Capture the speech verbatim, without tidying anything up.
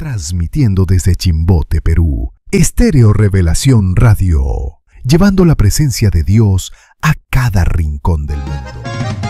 Transmitiendo desde Chimbote, Perú, Estéreo Revelación Radio, llevando la presencia de Dios a cada rincón del mundo.